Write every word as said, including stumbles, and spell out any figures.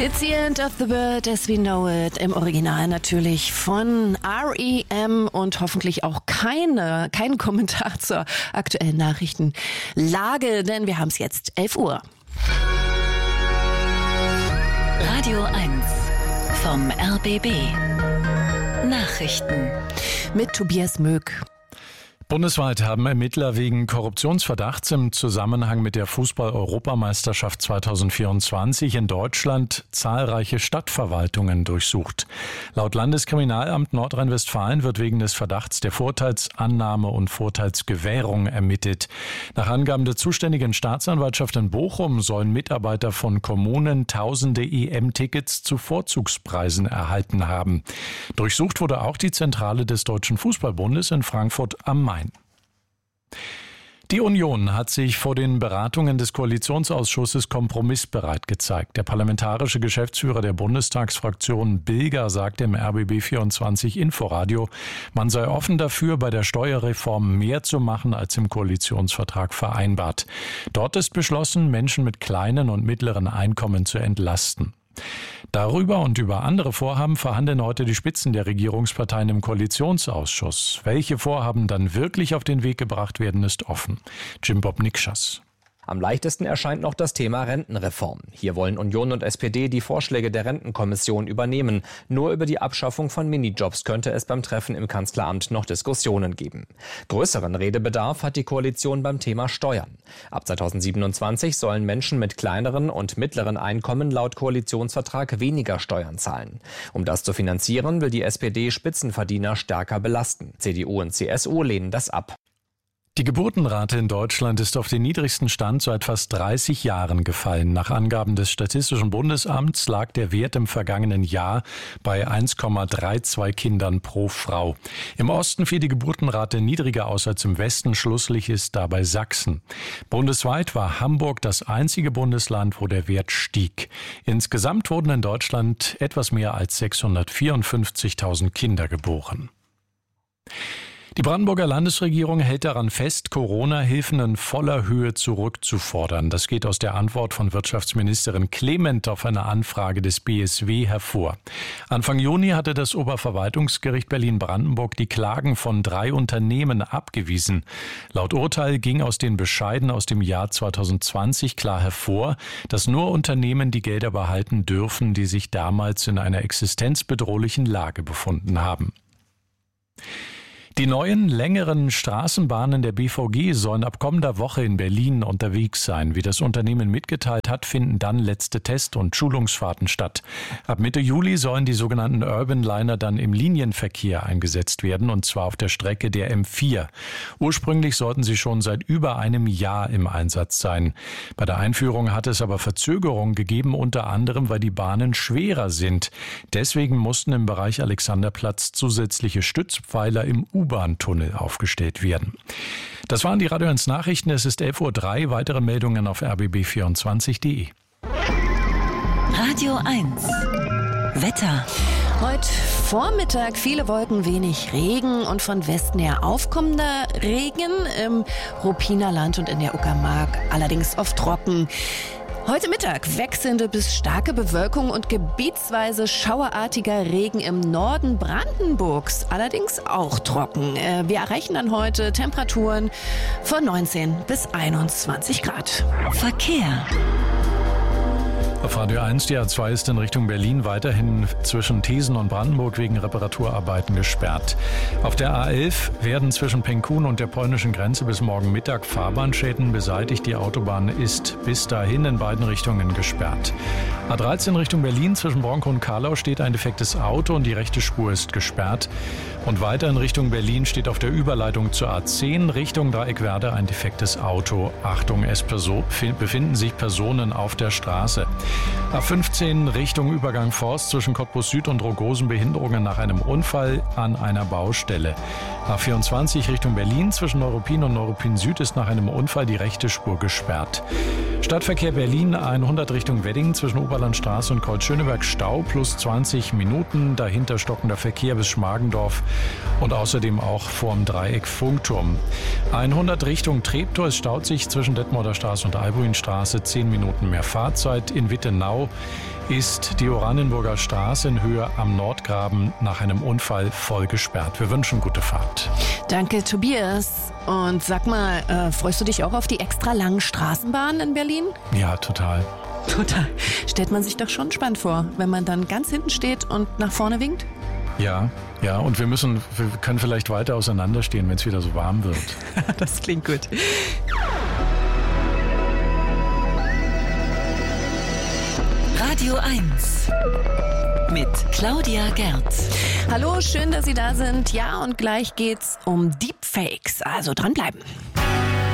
It's the end of the world as we know it. Im Original natürlich von R E M und hoffentlich auch keine, kein Kommentar zur aktuellen Nachrichtenlage, denn wir haben es jetzt elf Uhr. Radio eins vom R B B. Nachrichten mit Tobias Möck. Bundesweit haben Ermittler wegen Korruptionsverdachts im Zusammenhang mit der Fußball-Europameisterschaft zweitausendvierundzwanzig in Deutschland zahlreiche Stadtverwaltungen durchsucht. Laut Landeskriminalamt Nordrhein-Westfalen wird wegen des Verdachts der Vorteilsannahme und Vorteilsgewährung ermittelt. Nach Angaben der zuständigen Staatsanwaltschaft in Bochum sollen Mitarbeiter von Kommunen tausende E M-Tickets zu Vorzugspreisen erhalten haben. Durchsucht wurde auch die Zentrale des Deutschen Fußballbundes in Frankfurt am Main. Die Union hat sich vor den Beratungen des Koalitionsausschusses kompromissbereit gezeigt. Der parlamentarische Geschäftsführer der Bundestagsfraktion Bilger sagte im R B B vierundzwanzig Inforadio, man sei offen dafür, bei der Steuerreform mehr zu machen, als im Koalitionsvertrag vereinbart. Dort ist beschlossen, Menschen mit kleinen und mittleren Einkommen zu entlasten. Darüber und über andere Vorhaben verhandeln heute die Spitzen der Regierungsparteien im Koalitionsausschuss. Welche Vorhaben dann wirklich auf den Weg gebracht werden, ist offen. Jim Bob Nikschas. Am leichtesten erscheint noch das Thema Rentenreform. Hier wollen Union und S P D die Vorschläge der Rentenkommission übernehmen. Nur über die Abschaffung von Minijobs könnte es beim Treffen im Kanzleramt noch Diskussionen geben. Größeren Redebedarf hat die Koalition beim Thema Steuern. Ab zweitausendsiebenundzwanzig sollen Menschen mit kleineren und mittleren Einkommen laut Koalitionsvertrag weniger Steuern zahlen. Um das zu finanzieren, will die S P D Spitzenverdiener stärker belasten. C D U und C S U lehnen das ab. Die Geburtenrate in Deutschland ist auf den niedrigsten Stand seit fast dreißig Jahren gefallen. Nach Angaben des Statistischen Bundesamts lag der Wert im vergangenen Jahr bei eins Komma zweiunddreißig Kindern pro Frau. Im Osten fiel die Geburtenrate niedriger aus als im Westen. Schlusslich ist dabei Sachsen. Bundesweit war Hamburg das einzige Bundesland, wo der Wert stieg. Insgesamt wurden in Deutschland etwas mehr als sechshundertvierundfünfzigtausend Kinder geboren. Die Brandenburger Landesregierung hält daran fest, Corona-Hilfen in voller Höhe zurückzufordern. Das geht aus der Antwort von Wirtschaftsministerin Clement auf eine Anfrage des B S W hervor. Anfang Juni hatte das Oberverwaltungsgericht Berlin-Brandenburg die Klagen von drei Unternehmen abgewiesen. Laut Urteil ging aus den Bescheiden aus dem Jahr zweitausendzwanzig klar hervor, dass nur Unternehmen die Gelder behalten dürfen, die sich damals in einer existenzbedrohlichen Lage befunden haben. Die neuen, längeren Straßenbahnen der B V G sollen ab kommender Woche in Berlin unterwegs sein. Wie das Unternehmen mitgeteilt hat, finden dann letzte Test- und Schulungsfahrten statt. Ab Mitte Juli sollen die sogenannten Urban Liner dann im Linienverkehr eingesetzt werden, und zwar auf der Strecke der M vier. Ursprünglich sollten sie schon seit über einem Jahr im Einsatz sein. Bei der Einführung hat es aber Verzögerungen gegeben, unter anderem, weil die Bahnen schwerer sind. Deswegen mussten im Bereich Alexanderplatz zusätzliche Stützpfeiler im U-Bahn-Tunnel aufgestellt werden. Das waren die Radio eins Nachrichten. Es ist elf Uhr drei. Weitere Meldungen auf r b b vierundzwanzig punkt de. Radio eins Wetter. Heute Vormittag viele Wolken, wenig Regen und von Westen her aufkommender Regen im Ruppiner Land und in der Uckermark, allerdings oft trocken. Heute Mittag wechselnde bis starke Bewölkung und gebietsweise schauerartiger Regen im Norden Brandenburgs, allerdings auch trocken. Wir erreichen dann heute Temperaturen von neunzehn bis einundzwanzig Grad. Verkehr. Auf Radio eins, die A zwei ist in Richtung Berlin weiterhin zwischen Thesen und Brandenburg wegen Reparaturarbeiten gesperrt. Auf der A elf werden zwischen Penkun und der polnischen Grenze bis morgen Mittag Fahrbahnschäden beseitigt. Die Autobahn ist bis dahin in beiden Richtungen gesperrt. A dreizehn Richtung Berlin zwischen Bronkow und Karlau steht ein defektes Auto und die rechte Spur ist gesperrt. Und weiter in Richtung Berlin steht auf der Überleitung zur A zehn Richtung Dreieckwerder ein defektes Auto. Achtung, es befinden sich Personen auf der Straße. A fünfzehn Richtung Übergang Forst zwischen Cottbus Süd und Rogosen Behinderungen nach einem Unfall an einer Baustelle. A vierundzwanzig Richtung Berlin zwischen Neuruppin und Neuruppin Süd ist nach einem Unfall die rechte Spur gesperrt. Stadtverkehr Berlin hundert Richtung Wedding zwischen Oberlandstraße und Kreuz-Schöneberg Stau plus zwanzig Minuten. Dahinter stockender Verkehr bis Schmargendorf und außerdem auch vorm Dreieck Funkturm. hundert Richtung Treptow, es staut sich zwischen Detmolder Straße und Albuinstraße, zehn Minuten mehr Fahrzeit. In Wittenau ist die Oranienburger Straße in Höhe am Nordgraben nach einem Unfall voll gesperrt. Wir wünschen gute Fahrt. Danke, Tobias. Und sag mal, äh, freust du dich auch auf die extra langen Straßenbahnen in Berlin? Ja, total. Total. Stellt man sich doch schon spannend vor, wenn man dann ganz hinten steht und nach vorne winkt? Ja, ja, und wir müssen, wir können vielleicht weiter auseinanderstehen, wenn es wieder so warm wird. Das klingt gut. Radio eins mit Claudia Gerz. Hallo, schön, dass Sie da sind. Ja, und gleich geht's um Deepfakes. Also dranbleiben.